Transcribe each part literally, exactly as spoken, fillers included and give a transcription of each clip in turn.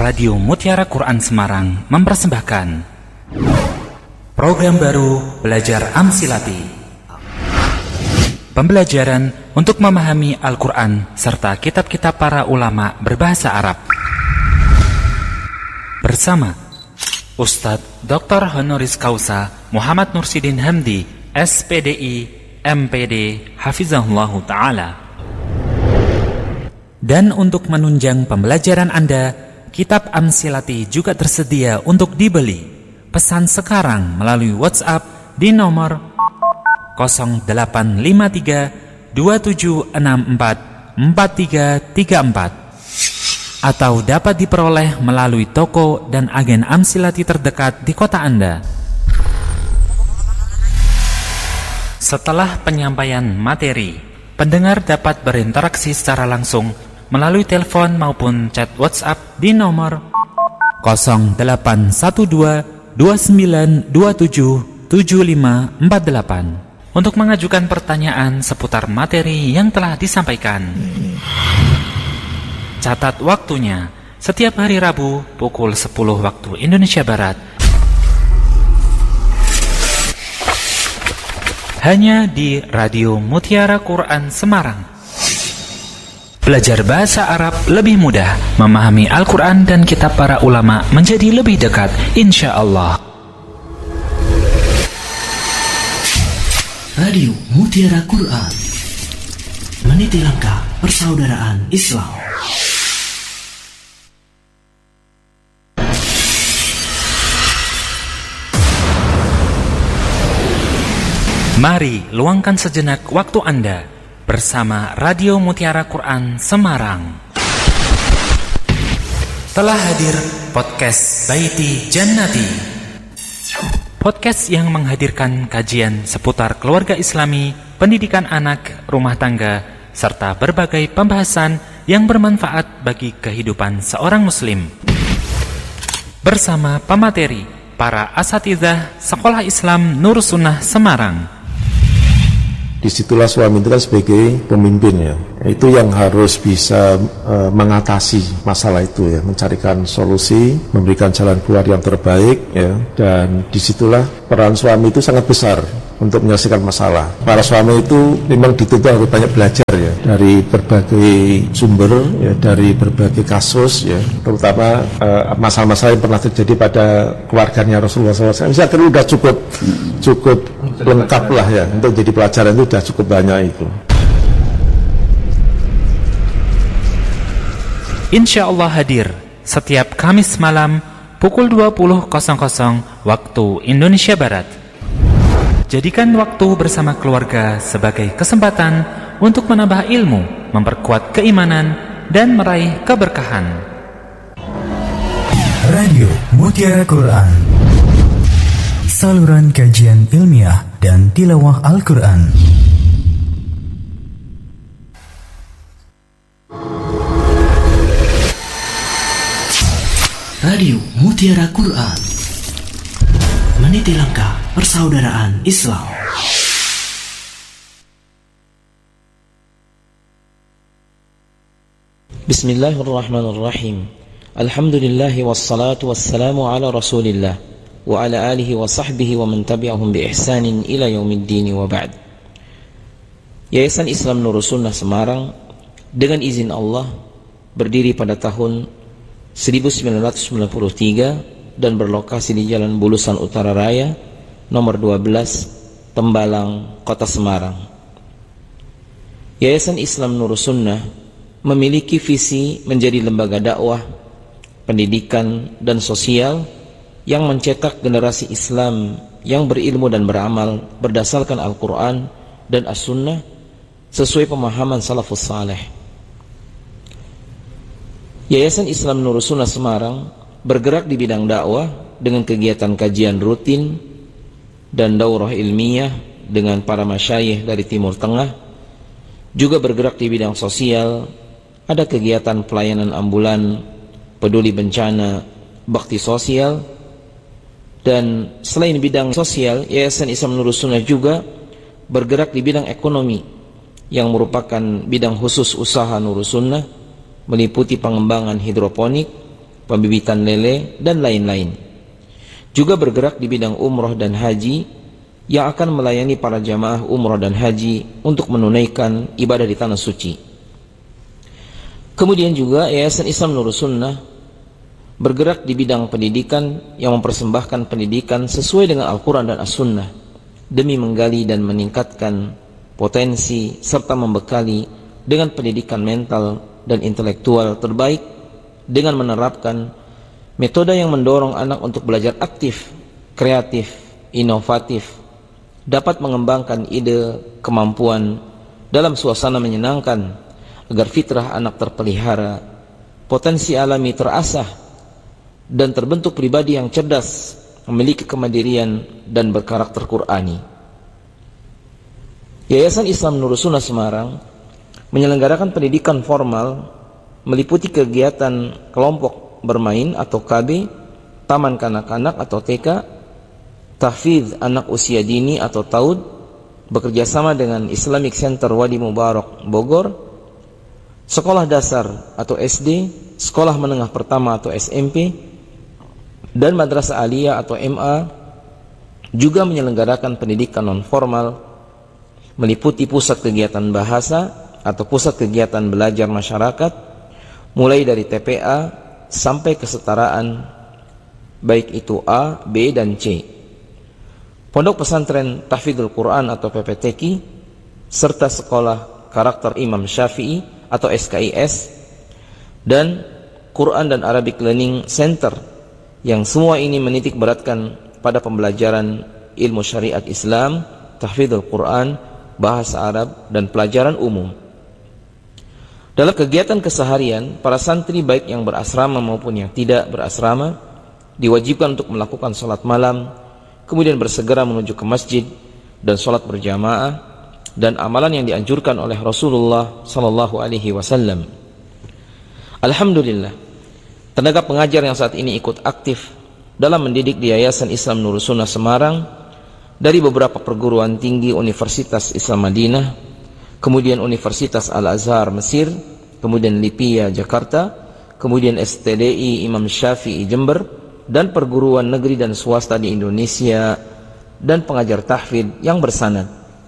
Radio Mutiara Quran Semarang mempersembahkan program baru Belajar Amsilati. Pembelajaran untuk memahami Al-Quran serta kitab-kitab para ulama berbahasa Arab. Bersama Ustadz Doktor Honoris Causa Muhammad Nursidin Hamdi, S P D I, M P D, Hafizahullahu Ta'ala. Dan untuk menunjang pembelajaran Anda, kitab Amsilati juga tersedia untuk dibeli. Pesan sekarang melalui WhatsApp di nomor nol delapan lima tiga dua tujuh enam empat empat tiga tiga empat atau dapat diperoleh melalui toko dan agen Amsilati terdekat di kota Anda. Setelah penyampaian materi, pendengar dapat berinteraksi secara langsung melalui telepon maupun chat WhatsApp di nomor nol delapan satu dua dua sembilan dua tujuh tujuh lima empat delapan untuk mengajukan pertanyaan seputar materi yang telah disampaikan. Catat waktunya, setiap hari Rabu pukul sepuluh waktu Indonesia Barat. Hanya di Radio Mutiara Quran Semarang. Belajar bahasa Arab lebih mudah, memahami Al-Quran dan kitab para ulama menjadi lebih dekat, insya Allah. Radio Mutiara Quran, meniti langkah persaudaraan Islam. Mari luangkan sejenak waktu Anda bersama Radio Mutiara Quran Semarang. Telah hadir podcast Baiti Jannati, podcast yang menghadirkan kajian seputar keluarga Islami, pendidikan anak, rumah tangga, serta berbagai pembahasan yang bermanfaat bagi kehidupan seorang muslim. Bersama pemateri, para asatidzah Sekolah Islam Nur Sunnah Semarang. Disitulah suami itu kan sebagai pemimpin ya, itu yang harus bisa e, mengatasi masalah itu ya, mencarikan solusi, memberikan jalan keluar yang terbaik ya, dan disitulah peran suami itu sangat besar untuk menyelesaikan masalah. Para suami itu memang dituntut harus banyak belajar ya, dari berbagai sumber ya, dari berbagai kasus ya, terutama e, masalah-masalah yang pernah terjadi pada keluarganya Rasulullah shallallahu alaihi wasallam. Saya kira sudah cukup cukup lengkap lah ya, untuk jadi pelajaran itu sudah cukup banyak itu. Insya Allah hadir setiap Kamis malam pukul dua puluh waktu Indonesia Barat. Jadikan waktu bersama keluarga sebagai kesempatan untuk menambah ilmu, memperkuat keimanan, dan meraih keberkahan. Radio Mutiara Quran, saluran kajian ilmiah dan tilawah Al-Quran. Radio Mutiara Quran, meniti langkah persaudaraan Islam. Bismillahirrahmanirrahim. Alhamdulillahi wassalatu wassalamu ala rasulillah wa ala alihi wa sahbihi wa man tabi'ahum bi ihsanin ila yaumiddin wa ba'd. Yayasan Islam Nur Sunnah Semarang dengan izin Allah berdiri pada tahun seribu sembilan ratus sembilan puluh tiga dan berlokasi di Jalan Bulusan Utara Raya nomor dua belas Tembalang, Kota Semarang. Yayasan Islam Nur Sunnah memiliki visi menjadi lembaga dakwah, pendidikan dan sosial yang mencetak generasi Islam yang berilmu dan beramal berdasarkan Al-Quran dan As-Sunnah sesuai pemahaman salafus saleh. Yayasan Islam Nur Sunnah Semarang bergerak di bidang dakwah dengan kegiatan kajian rutin dan daurah ilmiah dengan para masyayikh dari Timur Tengah. Juga bergerak di bidang sosial, ada kegiatan pelayanan ambulan, peduli bencana, bakti sosial. Dan selain bidang sosial, Yayasan Islam Nur Sunnah juga bergerak di bidang ekonomi yang merupakan bidang khusus usaha Nur Sunnah, meliputi pengembangan hidroponik, pembibitan lele, dan lain-lain. Juga bergerak di bidang umroh dan haji yang akan melayani para jamaah umroh dan haji untuk menunaikan ibadah di tanah suci. Kemudian juga Yayasan Islam Nurus Sunnah bergerak di bidang pendidikan yang mempersembahkan pendidikan sesuai dengan Al-Quran dan As-Sunnah demi menggali dan meningkatkan potensi serta membekali dengan pendidikan mental dan intelektual terbaik dengan menerapkan metode yang mendorong anak untuk belajar aktif, kreatif, inovatif, dapat mengembangkan ide, kemampuan dalam suasana menyenangkan agar fitrah anak terpelihara, potensi alami terasah, dan terbentuk pribadi yang cerdas, memiliki kemandirian dan berkarakter Qur'ani. Yayasan Islam Nurus Sunnah Semarang menyelenggarakan pendidikan formal meliputi kegiatan kelompok bermain atau K B, taman kanak-kanak atau T K, tahfidz anak usia dini atau taud, bekerjasama dengan Islamic Center Wadi Mubarak Bogor, sekolah dasar atau S D, sekolah menengah pertama atau S M P, dan madrasah aliyah atau M A. Juga menyelenggarakan pendidikan non formal meliputi pusat kegiatan bahasa atau pusat kegiatan belajar masyarakat, mulai dari T P A sampai kesetaraan, baik itu A, B, dan C. Pondok pesantren Tahfidzul Quran atau P P T Q I, serta sekolah karakter Imam Syafi'i atau S K I S, dan Quran dan Arabic Learning Center, yang semua ini menitik beratkan pada pembelajaran ilmu syariat Islam, tahfidzul Quran, bahasa Arab, dan pelajaran umum. Dalam kegiatan keseharian, para santri baik yang berasrama maupun yang tidak berasrama diwajibkan untuk melakukan sholat malam, kemudian bersegera menuju ke masjid dan sholat berjamaah, dan amalan yang dianjurkan oleh Rasulullah sallallahu alaihi wasallam. Alhamdulillah, tenaga pengajar yang saat ini ikut aktif dalam mendidik di Yayasan Islam Nurus Sunnah Semarang dari beberapa perguruan tinggi Universitas Islam Madinah, kemudian Universitas Al-Azhar Mesir, kemudian Lipia Jakarta, kemudian S T D I Imam Syafi'i Jember, dan perguruan negeri dan swasta di Indonesia, dan pengajar tahfidz yang bersanad.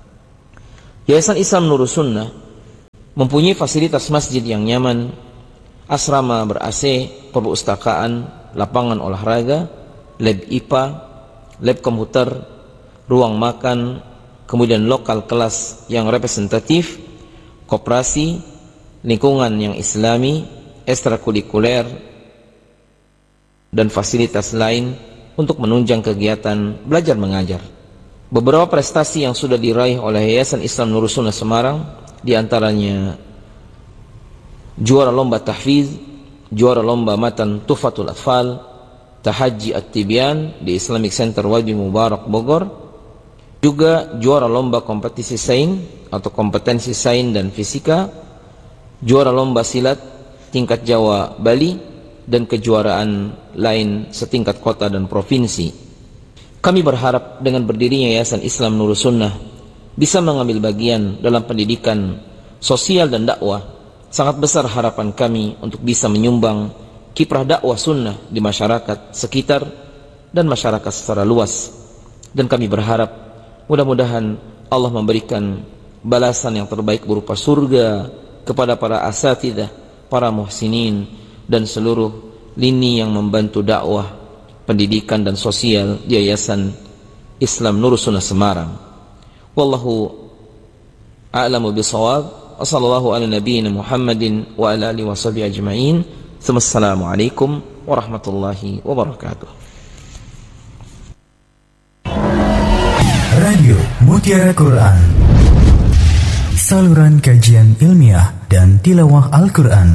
Yayasan Islam Nurus Sunnah mempunyai fasilitas masjid yang nyaman, asrama ber-A C, perpustakaan, lapangan olahraga, lab I P A, lab komputer, ruang makan, kemudian lokal kelas yang representatif, koperasi, lingkungan yang islami, ekstrakurikuler, dan fasilitas lain untuk menunjang kegiatan belajar mengajar. Beberapa prestasi yang sudah diraih oleh Yayasan Islam Nurus Sunnah Semarang, diantaranya juara lomba tahfidz, juara lomba matan Tuhfatul Atfal, Tahajji At-Tibyan di Islamic Center Wadi Mubarak Bogor, juga juara lomba kompetisi sains atau kompetensi sains dan fisika, juara lomba silat tingkat Jawa Bali, dan kejuaraan lain setingkat kota dan provinsi. Kami berharap dengan berdirinya Yayasan Islam Nurus Sunnah bisa mengambil bagian dalam pendidikan sosial dan dakwah. Sangat besar harapan kami untuk bisa menyumbang kiprah dakwah sunnah di masyarakat sekitar dan masyarakat secara luas. Dan kami berharap mudah-mudahan Allah memberikan balasan yang terbaik berupa surga kepada para asatidzah, para muhsinin, dan seluruh lini yang membantu dakwah, pendidikan, dan sosial di Yayasan Islam Nurus Sunnah Semarang. Wallahu a'lamu bishawab. Wassallallahu ala nabiyyina Muhammadin wa ala alihi washabihi ajma'in. Assalamualaikum warahmatullahi wabarakatuh. Radio Mutiara Quran, saluran kajian ilmiah dan tilawah Al-Quran.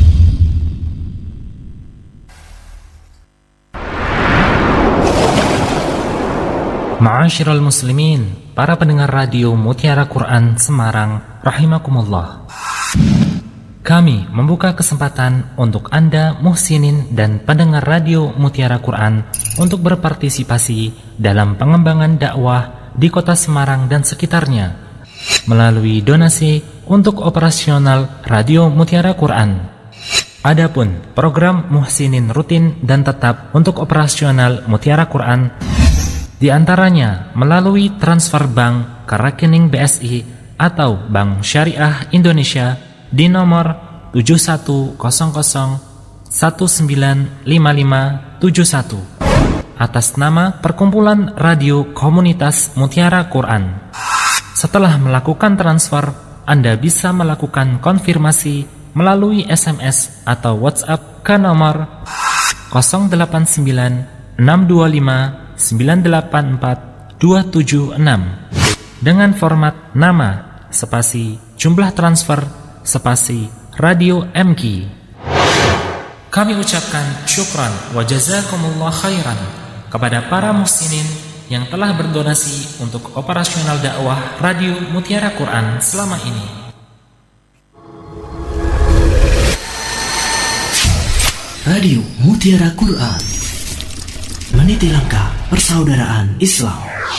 Ma'asyiral muslimin, para pendengar radio Mutiara Quran Semarang rahimakumullah. Kami membuka kesempatan untuk Anda muhsinin dan pendengar radio Mutiara Quran untuk berpartisipasi dalam pengembangan dakwah di kota Semarang dan sekitarnya melalui donasi untuk operasional radio Mutiara Quran. Adapun program Muhsinin rutin dan tetap untuk operasional Mutiara Quran diantaranya melalui transfer bank ke rekening B S I atau Bank Syariah Indonesia di nomor tujuh satu nol nol satu sembilan lima lima tujuh satu atas nama Perkumpulan Radio Komunitas Mutiara Quran. Setelah melakukan transfer, Anda bisa melakukan konfirmasi melalui S M S atau WhatsApp ke nomor nol delapan sembilan enam dua lima sembilan delapan empat dua tujuh enam dengan format nama spasi jumlah transfer spasi radio M K. Kami ucapkan syukran wa jazakumullah khairan kepada para muhsinin yang telah berdonasi untuk operasional dakwah Radio Mutiara Quran selama ini. Radio Mutiara Quran, meniti langkah persaudaraan Islam.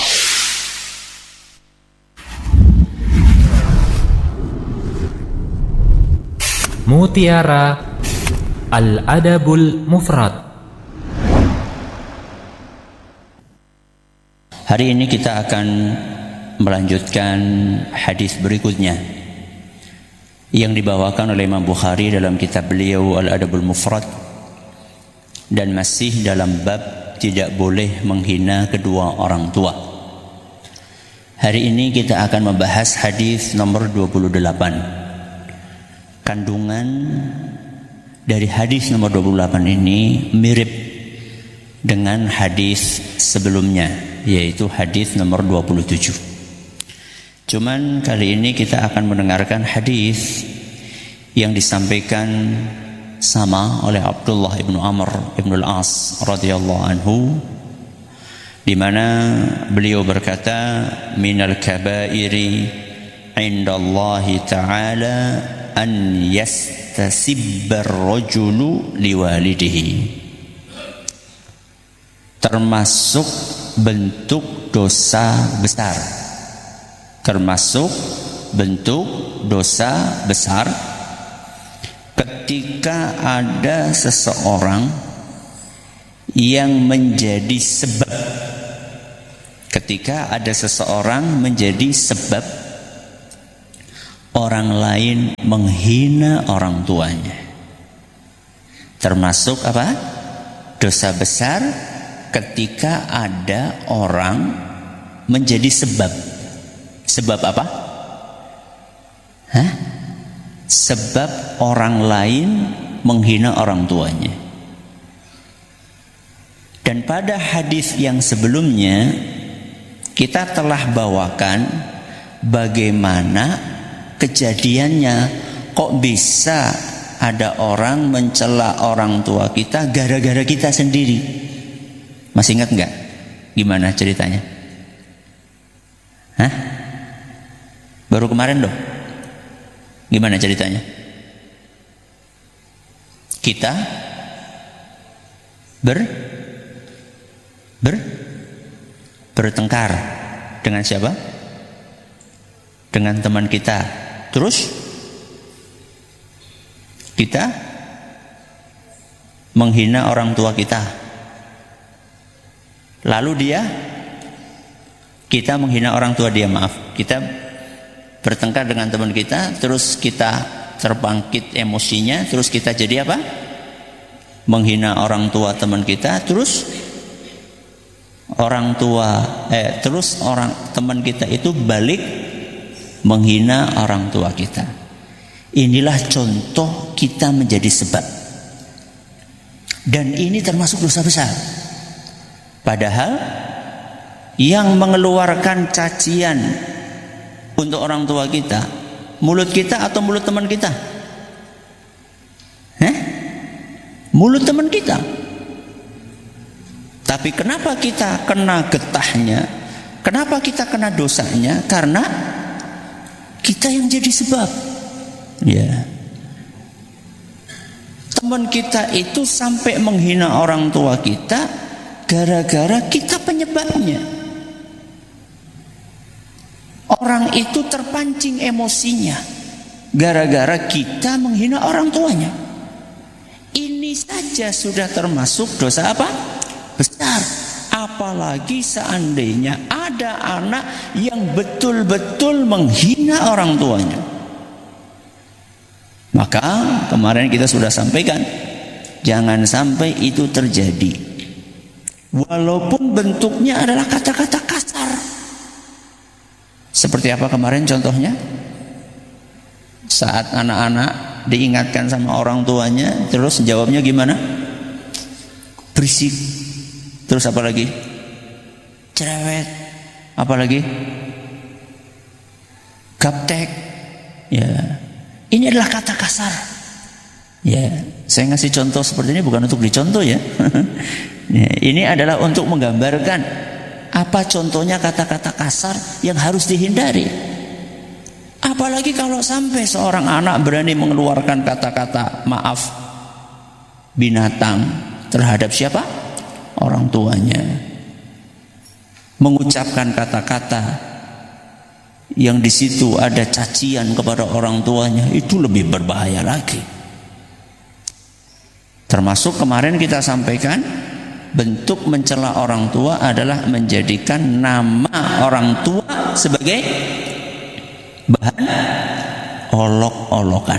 Mutiara Al-Adabul Mufrad. Hari ini kita akan melanjutkan hadis berikutnya yang dibawakan oleh Imam Bukhari dalam kitab beliau Al-Adabul Mufrad, dan masih dalam bab tidak boleh menghina kedua orang tua. Hari ini kita akan membahas hadis nomor dua puluh delapan. Kandungan dari hadis nomor dua puluh delapan ini mirip dengan hadis sebelumnya, yaitu hadis nomor dua puluh tujuh. Cuman kali ini kita akan mendengarkan hadis yang disampaikan sama oleh Abdullah ibnu Amr ibnu al-As radhiyallahu anhu, di mana beliau berkata, minal kabairi indallahi ta'ala an yastasibbar rajulu liwalidihi. Termasuk bentuk dosa besar. Termasuk bentuk dosa besar ketika ada seseorang yang menjadi sebab ketika ada seseorang menjadi sebab orang lain menghina orang tuanya. Termasuk apa? Dosa besar ketika ada orang menjadi sebab. Sebab apa? Hah? Sebab orang lain menghina orang tuanya. Dan pada hadis yang sebelumnya kita telah bawakan bagaimana kejadiannya, kok bisa ada orang mencela orang tua kita gara-gara kita sendiri. Masih ingat enggak? Gimana ceritanya? Hah? Baru kemarin dong. Gimana ceritanya? Kita ber ber bertengkar dengan siapa? Dengan teman kita. Terus kita menghina orang tua kita. Lalu dia kita menghina orang tua dia, maaf. Kita bertengkar dengan teman kita, terus kita terbangkit emosinya, terus kita jadi apa? Menghina orang tua teman kita, terus orang tua eh terus orang teman kita itu balik menghina orang tua kita. Inilah contoh kita menjadi sebab. Dan ini termasuk dosa besar. Padahal yang mengeluarkan cacian untuk orang tua kita, mulut kita atau mulut teman kita? Heh? Mulut teman kita. Tapi kenapa kita kena getahnya? Kenapa kita kena dosanya? Karena kita yang jadi sebab. Ya. Teman kita itu sampai menghina orang tua kita gara-gara kita penyebabnya. Orang itu terpancing emosinya gara-gara kita menghina orang tuanya. Ini saja sudah termasuk dosa apa? Besar. Apalagi seandainya ada anak yang betul-betul menghina orang tuanya. Maka kemarin kita sudah sampaikan, jangan sampai itu terjadi. Walaupun bentuknya adalah kata-kata kasar. Seperti apa kemarin contohnya? Saat anak-anak diingatkan sama orang tuanya, terus jawabnya gimana? Berisik. Terus apa lagi? Cerewet. Apa lagi? Gaptek. Ya. Ini adalah kata kasar. Ya, saya ngasih contoh seperti ini bukan untuk dicontoh ya. Ya, ini adalah untuk menggambarkan apa contohnya kata-kata kasar yang harus dihindari. Apalagi kalau sampai seorang anak berani mengeluarkan kata-kata maaf binatang terhadap siapa? Orang tuanya. Mengucapkan kata-kata yang di situ ada cacian kepada orang tuanya, itu lebih berbahaya lagi. Termasuk kemarin kita sampaikan, bentuk mencela orang tua adalah menjadikan nama orang tua sebagai bahan olok-olokan,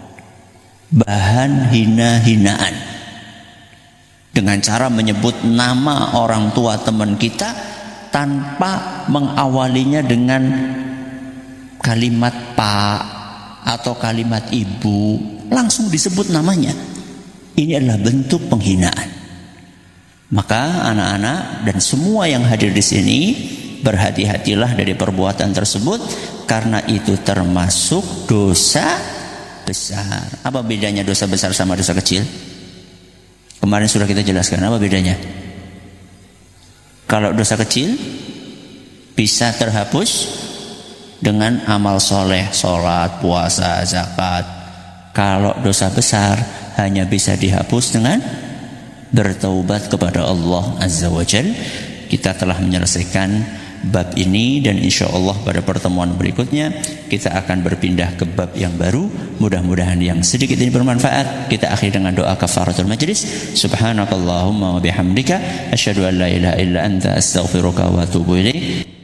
bahan hina-hinaan, dengan cara menyebut nama orang tua teman kita tanpa mengawalinya dengan kalimat pak atau kalimat ibu, langsung disebut namanya. Ini adalah bentuk penghinaan. Maka anak-anak dan semua yang hadir di sini, berhati-hatilah dari perbuatan tersebut, karena itu termasuk dosa besar. Apa bedanya dosa besar sama dosa kecil? Kemarin sudah kita jelaskan apa bedanya. Kalau dosa kecil bisa terhapus dengan amal soleh, sholat, puasa, zakat. Kalau dosa besar hanya bisa dihapus dengan bertaubat kepada Allah Azza wa Jal. Kita telah menyelesaikan bab ini dan insya Allah pada pertemuan berikutnya kita akan berpindah ke bab yang baru. Mudah-mudahan yang sedikit ini bermanfaat. Kita akhiri dengan doa kafaratul majlis. Subhanakallahumma wa bihamdika asyhadu an la ilaha illa anta astaghfiruka wa atubu ilaik.